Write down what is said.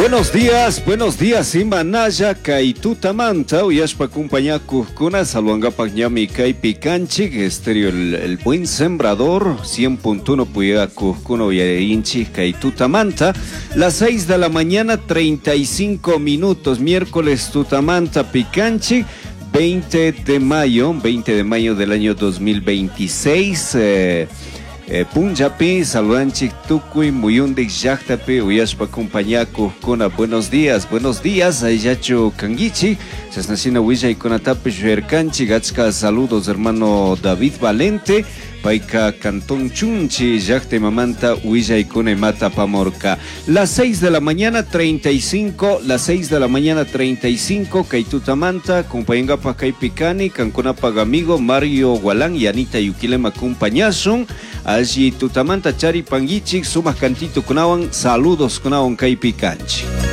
Buenos días, Imanaya, Kaitutamanta, Uyashpa compañía Kukuna, Saluangapak Ñami Kai Picanchi, Estéreo el buen sembrador, 100.1 Puya Kukuna, Uyarinchi, Kaitutamanta, las 6 de la mañana, 35 minutos, miércoles Tutamanta Picanchi, 20 de mayo del año 2026, Punjapi, Saluanchik, Tukui, Muyundik, Yaktapi, Uyashpa compañía Kukuna, buenos días, Ayacho Kangichi, Sasnacina Huilla y Conatape, Juercanchi, Gachka, saludos hermano David Valente, Paika Cantón Chunchi, Yakte Mamanta, Huilla y Mata Pamorca. Las 6 de la mañana 35, Kaitutamanta, compañía Pacay Picani, Cancuna Pagamigo, Mario Gualán y Anita Yukilema compañazón. Allí Tutamanta Chari Pangichik, Sumas Cantito Kunawan, saludos Kunawan Kai Picanchi.